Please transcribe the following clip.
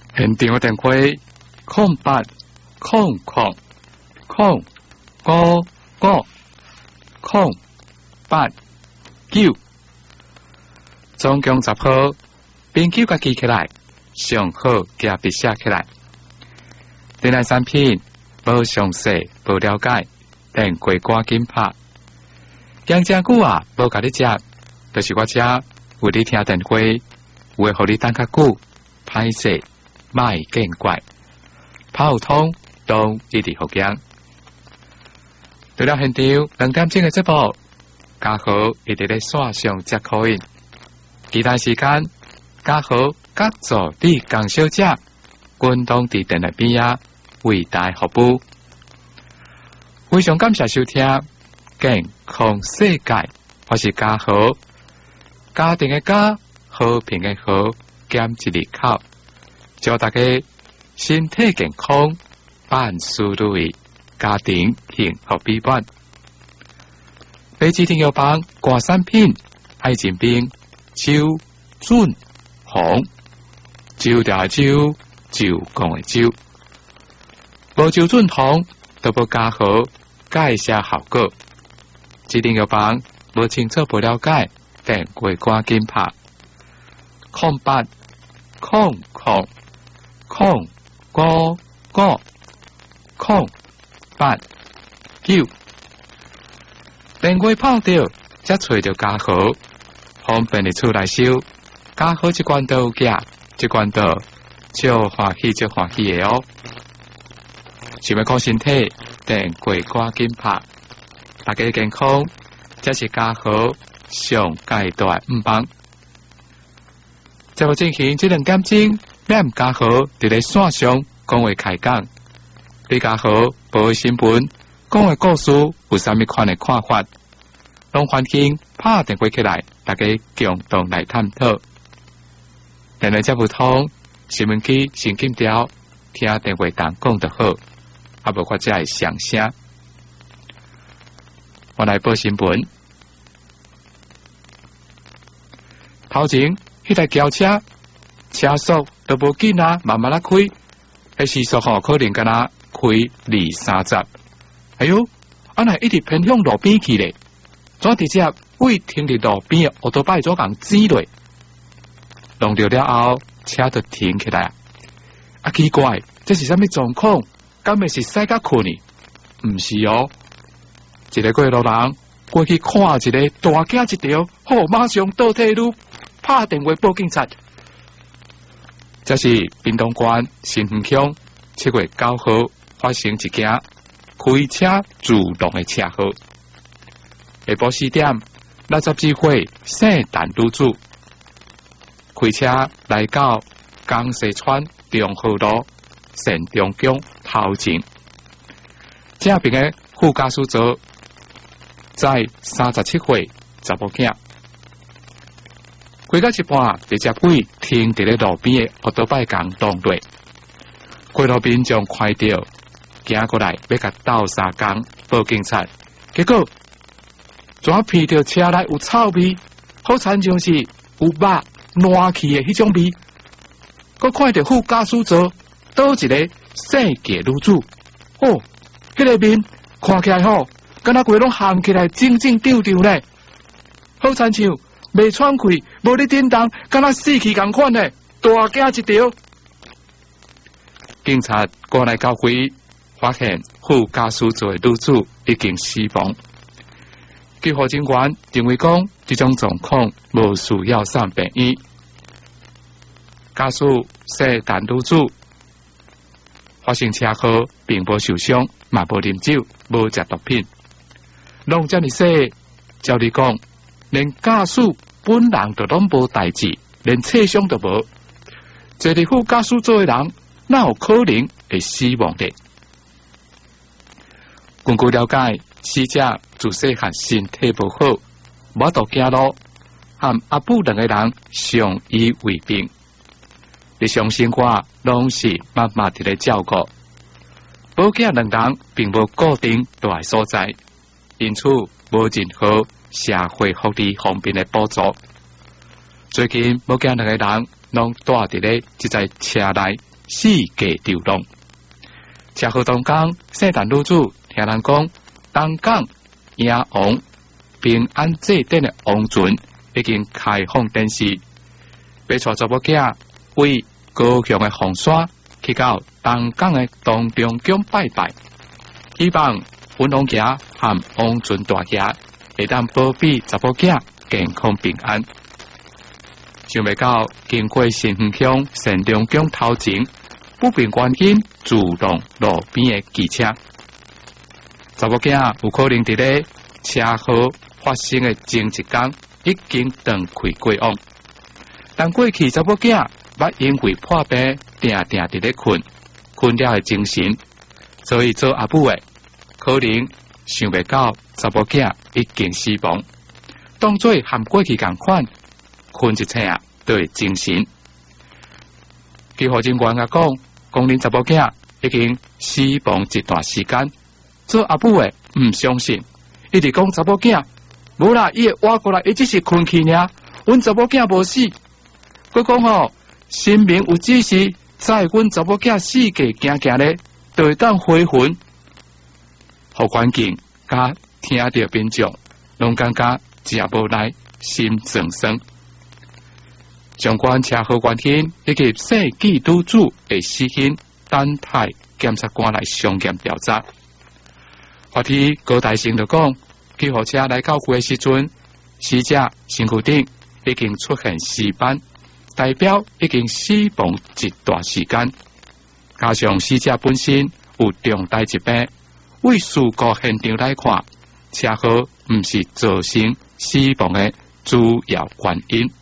现场的电话08005599，总共10号，编辑甲记起来，上好加笔写起来。电来产品无详细、无了解，电话赶紧拍。讲真久啊，无甲你接，就是我遮为你听电话，为互你等较久，歹势莫见怪，拍有通都一直好讲。对了，现场2点钟的节目，嘉豪一直在线上接口音，其他时间嘉豪甲助理江小姐滚动伫电台边啊为大服务。非常感谢收听健康世界，我是嘉豪，家庭的家，和平的和，减一字口，祝大家身体健康，万事如意，家庭幸福美满。北极听药房挂产品，爱情冰、酒、准、红，酒的酒，酒讲的酒，无酒准红都无加好，介绍效果。指定药房无清楚不了解，电话赶紧拍0800589，电话泡掉，才找到嘉豪，方便你出来收。嘉豪一罐都有价，一罐都就欢喜就欢喜的哦。想要靠身体，电话赶紧拍。大家健康，这是嘉豪上阶段5帮。节目进行这2点钟，免嘉豪伫咧线上讲话开讲，对嘉豪报新闻讲的故事有啥物款的看法，拢欢迎拍电话起来，大家共同来探讨。电话接不通，新闻机先紧调，听电话档讲就好，啊无我才会上声。我来报新闻。头前迄台轿车车速都无紧啊，慢慢啦开，迄时速可能敢若开20-30。哎呦，啊那一直偏向路边去咧，怎直接为停伫路边奥多拜左共挤落，弄着了后，车就停起来。啊奇怪，这是啥物状况？敢会是驶甲困呢？毋是哦。一个过路人过去看一个大惊一条，马上倒退路，拍电话报警察。这是屏东县新园乡7月9号发生一件开车自动的车祸。下晡4点，62岁姓陈女子开车来到江西川中和路县中宫头前，这边的副驾驶座在37岁查某囝，开到一半，直接被停伫咧路边的奥多拜共撞落。过路民众看到，行过来要甲斗相共报警察，结果怎闻到车内有臭味，好惨像是有肉烂去的迄种味。佮看到副驾驶座倒一个姓纪女子，哦，迄个面看起来吼，敢若规拢含起来整整丢丢咧，好惨像未喘气，无咧震动，敢若死去共款咧，大惊一条。警察赶来到会，发现副驾驶座的女子已经死亡。救护人员认为讲，这种状况无需要送病院。驾驶姓陈女子发生车祸，并无受伤，嘛无啉酒，无食毒品。拢遮尔细，照你讲，连驾驶本人都拢无代志，连车伤都无。坐伫副驾驶座的人，哪有可能会死亡的？根据了解，死者自细汉身体无好，无法度走路，和阿母2个人相依为命，日常生活拢是妈妈伫咧照顾。保囝2人并无固定住的所在，因此无任何社会福利方面的补助。最近保囝2个人拢住伫咧这台车内， 四界流浪。车祸当天，圣诞女主听人讲，东港野王平安祭典的王船已经开放展示，要带查某囝为高雄的红山去到东港的东中宫拜拜，希望粉红旗和王船大旗会当保庇查某囝健康平安。想袂到经过新园乡善良宫头前，不平原因自动路边的汽车，查某囝有可能伫咧车祸发生的前一天已经断开过往，但过去查某囝捌因为破病定定伫咧困了的精神，所以做阿母的可能想袂到查某囝已经死亡，当作和过去同款，困一醒啊都会精神。据护人员讲，恁查某囝已经死亡一段时间，做阿母的唔相信，一直讲查某囝无啦，伊会活过来，伊只是困去尔，阮查某囝无死。佮讲吼，神明有指示，在阮查某囝世界行行咧，就会当回魂。互环境甲听到民众，拢感觉真无奈，心酸酸。相关车祸原因以及世纪女主的死因，等待检察官来详检调查。法庭高大成就讲，救护车来到区的时阵，死者身躯顶已经出现尸斑，代表已经死亡一段时间。加上死者本身有重大疾病，为事故现场来看，车祸毋是造成死亡的主要原因。